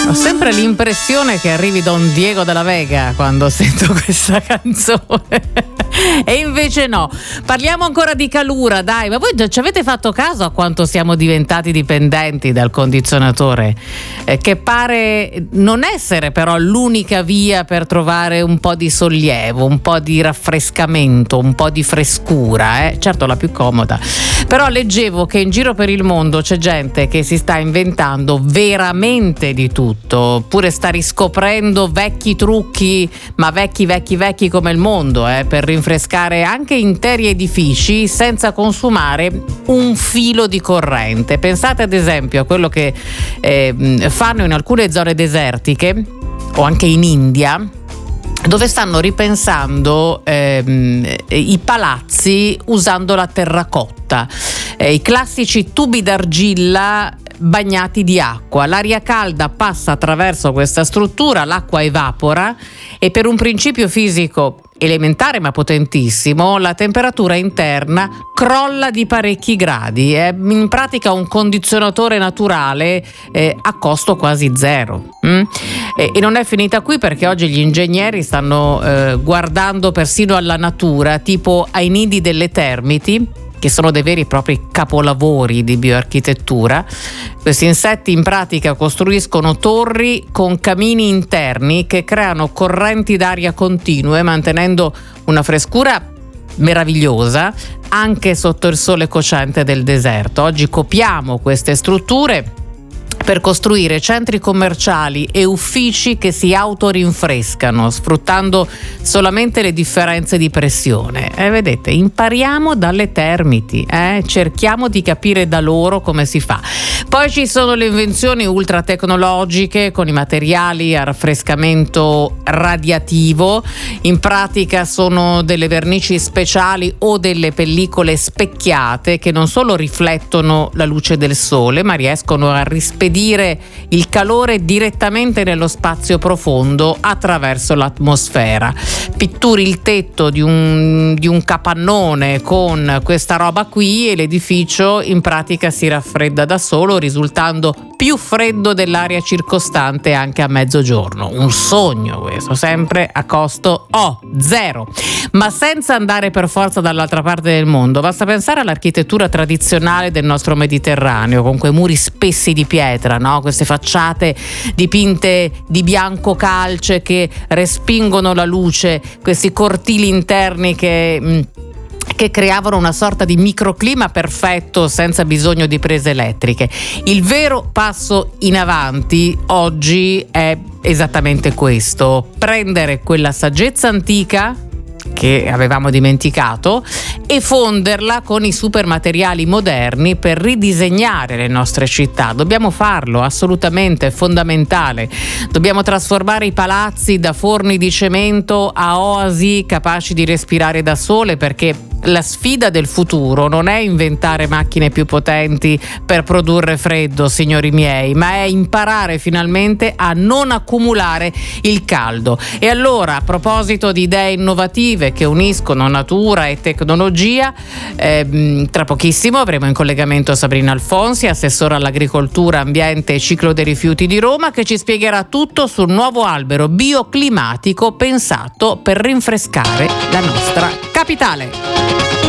Ho sempre l'impressione che arrivi Don Diego della Vega quando sento questa canzone. E invece no. Parliamo ancora di calura, dai. Ma voi ci avete fatto caso a quanto siamo diventati dipendenti dal condizionatore? Che pare non essere però l'unica via per trovare un po' di sollievo, un po' di raffrescamento, un po' di frescura, certo la più comoda. Però leggevo che in giro per il mondo c'è gente che si sta inventando veramente di tutto, oppure sta riscoprendo vecchi trucchi, ma vecchi come il mondo, per rinfrescare anche interi edifici senza consumare un filo di corrente. Pensate ad esempio a quello che fanno in alcune zone desertiche o anche in India, dove stanno ripensando i palazzi usando la terracotta, i classici tubi d'argilla bagnati di acqua. L'aria calda passa attraverso questa struttura, l'acqua evapora e per un principio fisico elementare ma potentissimo la temperatura interna crolla di parecchi gradi. È in pratica un condizionatore naturale a costo quasi zero. E non è finita qui, perché oggi gli ingegneri stanno guardando persino alla natura, tipo ai nidi delle termiti, che sono dei veri e propri capolavori di bioarchitettura. Questi insetti in pratica costruiscono torri con camini interni che creano correnti d'aria continue, mantenendo una frescura meravigliosa anche sotto il sole cocente del deserto. Oggi copiamo queste strutture per costruire centri commerciali e uffici che si autorinfrescano sfruttando solamente le differenze di pressione. Vedete, impariamo dalle termiti, cerchiamo di capire da loro come si fa. Poi ci sono le invenzioni ultra tecnologiche con i materiali a raffrescamento radiativo. In pratica sono delle vernici speciali o delle pellicole specchiate che non solo riflettono la luce del sole, ma riescono a rispedire il calore direttamente nello spazio profondo attraverso l'atmosfera. Pitturi il tetto di un capannone con questa roba qui e l'edificio in pratica si raffredda da solo, risultando più freddo dell'aria circostante anche a mezzogiorno. Un sogno questo, sempre a costo zero. Ma senza andare per forza dall'altra parte del mondo, basta pensare all'architettura tradizionale del nostro Mediterraneo, con quei muri spessi di pietra, no? Queste facciate dipinte di bianco calce che respingono la luce, questi cortili interni che creavano una sorta di microclima perfetto senza bisogno di prese elettriche. Il vero passo in avanti oggi è esattamente questo: prendere quella saggezza antica che avevamo dimenticato e fonderla con i super materiali moderni per ridisegnare le nostre città. Dobbiamo farlo, assolutamente, è fondamentale. Dobbiamo trasformare i palazzi da forni di cemento a oasi capaci di respirare da sole, perché la sfida del futuro non è inventare macchine più potenti per produrre freddo, signori miei, ma è imparare finalmente a non accumulare il caldo. E allora, a proposito di idee innovative che uniscono natura e tecnologia, tra pochissimo avremo in collegamento Sabrina Alfonsi, assessora all'agricoltura, ambiente e ciclo dei rifiuti di Roma, che ci spiegherà tutto sul nuovo albero bioclimatico pensato per rinfrescare la nostra capitale.